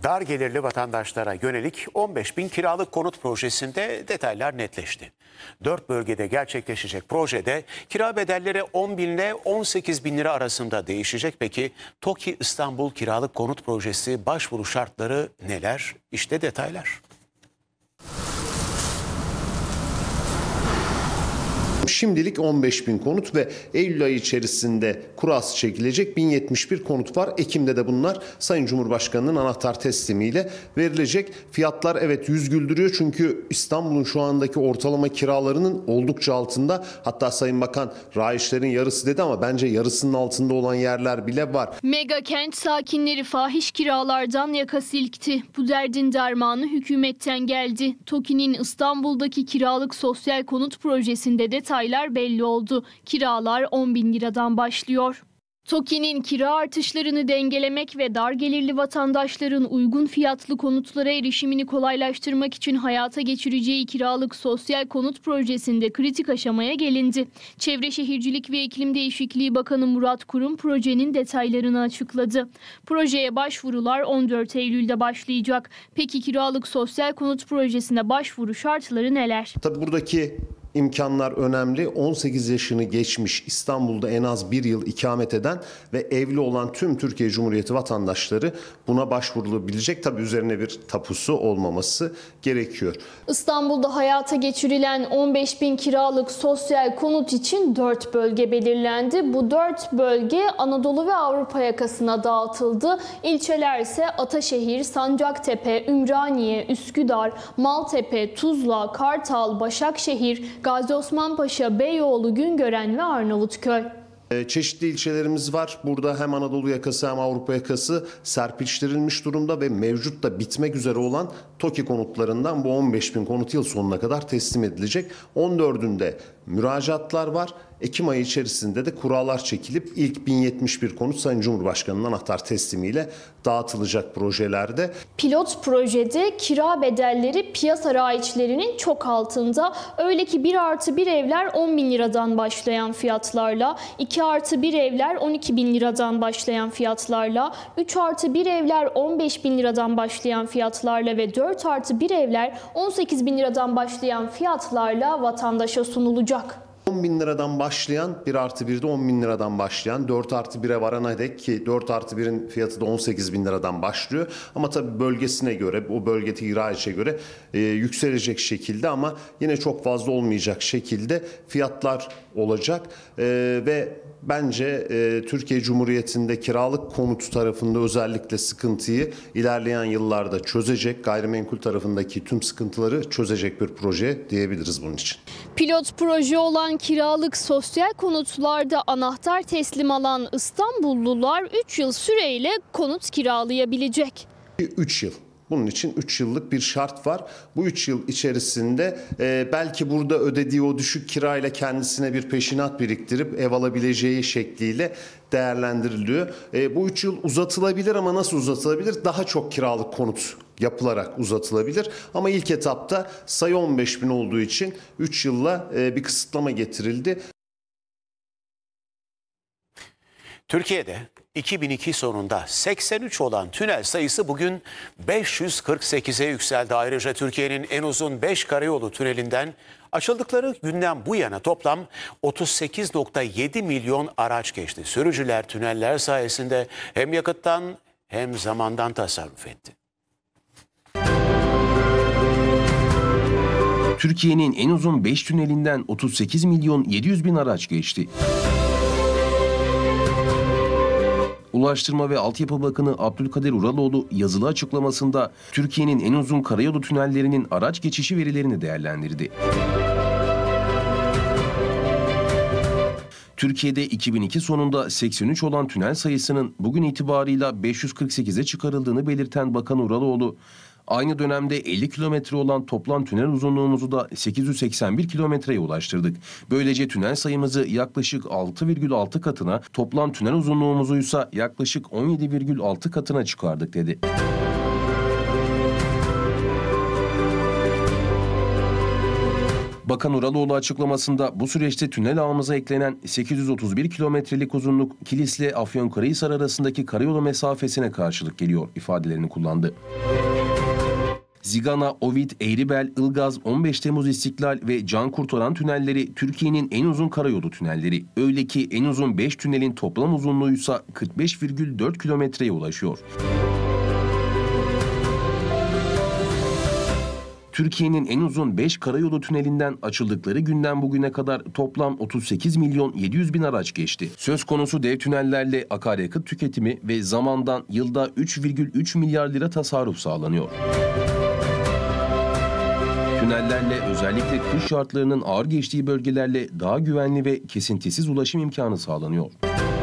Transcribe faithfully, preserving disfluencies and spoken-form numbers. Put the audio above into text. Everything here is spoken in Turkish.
Dar gelirli vatandaşlara yönelik on beş bin kiralık konut projesinde detaylar netleşti. Dört bölgede gerçekleşecek projede kira bedelleri on bin ile on sekiz bin lira arasında değişecek. Peki TOKİ İstanbul Kiralık Konut Projesi başvuru şartları neler? İşte detaylar. Şimdilik on beş bin konut ve Eylül ayı içerisinde kurası çekilecek bin yetmiş bir konut var. Ekim'de de bunlar Sayın Cumhurbaşkanı'nın anahtar teslimiyle verilecek. Fiyatlar evet yüz güldürüyor çünkü İstanbul'un şu andaki ortalama kiralarının oldukça altında. Hatta Sayın Bakan rayişlerin yarısı dedi ama bence yarısının altında olan yerler bile var. Mega kent sakinleri fahiş kiralardan yaka silkti. Bu derdin dermanı hükümetten geldi. TOKİ'nin İstanbul'daki kiralık sosyal konut projesinde de detaylar belli oldu. Kiralar on bin liradan başlıyor. TOKİ'nin kira artışlarını dengelemek ve dar gelirli vatandaşların uygun fiyatlı konutlara erişimini kolaylaştırmak için hayata geçireceği kiralık sosyal konut projesinde kritik aşamaya gelindi. Çevre Şehircilik ve İklim Değişikliği Bakanı Murat Kurum projenin detaylarını açıkladı. Projeye başvurular on dört Eylül'de başlayacak. Peki kiralık sosyal konut projesine başvuru şartları neler? Tabii buradaki İmkanlar önemli. on sekiz yaşını geçmiş, İstanbul'da en az bir yıl ikamet eden ve evli olan tüm Türkiye Cumhuriyeti vatandaşları buna başvurulabilecek. Tabii üzerine bir tapusu olmaması gerekiyor. İstanbul'da hayata geçirilen on beş bin kiralık sosyal konut için dört bölge belirlendi. Bu dört bölge Anadolu ve Avrupa yakasına dağıtıldı. İlçeler ise Ataşehir, Sancaktepe, Ümraniye, Üsküdar, Maltepe, Tuzla, Kartal, Başakşehir, Gazi Osman Paşa, Beyoğlu, Güngören ve Arnavutköy. Çeşitli ilçelerimiz var. Burada hem Anadolu yakası hem Avrupa yakası serpiştirilmiş durumda ve mevcut da bitmek üzere olan TOKİ konutlarından bu on beş bin konut yıl sonuna kadar teslim edilecek. on dördünde müracaatlar var. Ekim ayı içerisinde de kurallar çekilip ilk bin yetmiş bir konut Sayın Cumhurbaşkanı'nın anahtar teslimiyle dağıtılacak projelerde. Pilot projede kira bedelleri piyasa raiçlerinin çok altında. Öyle ki bir artı bir evler on bin liradan başlayan fiyatlarla, iki artı bir evler on iki bin liradan başlayan fiyatlarla, üç artı bir evler on beş bin liradan başlayan fiyatlarla ve dört artı bir evler on sekiz bin liradan başlayan fiyatlarla vatandaşa sunulacak. on bin liradan başlayan, bir artı birde on bin liradan başlayan, dört artı bire varana dek ki dört artı birin fiyatı da on sekiz bin liradan başlıyor. Ama tabii bölgesine göre, o bölgedeki raiçe göre e, yükselecek şekilde ama yine çok fazla olmayacak şekilde fiyatlar olacak. E, ve bence e, Türkiye Cumhuriyeti'nde kiralık konut tarafında özellikle sıkıntıyı ilerleyen yıllarda çözecek, gayrimenkul tarafındaki tüm sıkıntıları çözecek bir proje diyebiliriz bunun için. Pilot proje olan kiralık sosyal konutlarda anahtar teslim alan İstanbullular üç yıl süreyle konut kiralayabilecek. üç yıl. Bunun için üç yıllık bir şart var. Bu üç yıl içerisinde e, belki burada ödediği o düşük kirayla kendisine bir peşinat biriktirip ev alabileceği şekliyle değerlendiriliyor. E, bu üç yıl uzatılabilir ama nasıl uzatılabilir? Daha çok kiralık konut yapılarak uzatılabilir. Ama ilk etapta sayı on beş bin olduğu için üç yılla e, bir kısıtlama getirildi. Türkiye'de iki bin iki sonunda seksen üç olan tünel sayısı bugün beş yüz kırk sekize yükseldi. Ayrıca Türkiye'nin en uzun beş karayolu tünelinden açıldıkları günden bu yana toplam otuz sekiz nokta yedi milyon araç geçti. Sürücüler tüneller sayesinde hem yakıttan hem zamandan tasarruf etti. Türkiye'nin en uzun beş tünelinden otuz sekiz milyon yedi yüz bin araç geçti. Ulaştırma ve Altyapı Bakanı Abdülkadir Uraloğlu yazılı açıklamasında Türkiye'nin en uzun karayolu tünellerinin araç geçişi verilerini değerlendirdi. Türkiye'de iki bin iki sonunda seksen üç olan tünel sayısının bugün itibarıyla beş yüz kırk sekize çıkarıldığını belirten Bakan Uraloğlu, aynı dönemde elli kilometre olan toplam tünel uzunluğumuzu da sekiz yüz seksen bir kilometreye ulaştırdık. Böylece tünel sayımızı yaklaşık altı virgül altı katına, toplam tünel uzunluğumuzu ise yaklaşık on yedi virgül altı katına çıkardık dedi. Bakan Uraloğlu açıklamasında bu süreçte tünel ağımıza eklenen sekiz yüz otuz bir kilometrelik uzunluk Kilis'le Afyonkarahisar arasındaki karayolu mesafesine karşılık geliyor ifadelerini kullandı. Zigana, Ovid, Eğribel, Ilgaz, on beş Temmuz İstiklal ve Can Kurtaran tünelleri Türkiye'nin en uzun karayolu tünelleri. Öyle ki en uzun beş tünelin toplam uzunluğu ise kırk beş virgül dört kilometreye ulaşıyor. Türkiye'nin en uzun beş karayolu tünelinden açıldıkları günden bugüne kadar toplam otuz sekiz milyon yedi yüz bin araç geçti. Söz konusu dev tünellerle akaryakıt tüketimi ve zamandan yılda üç virgül üç milyar lira tasarruf sağlanıyor. Tünellerle özellikle kış şartlarının ağır geçtiği bölgelerle daha güvenli ve kesintisiz ulaşım imkanı sağlanıyor.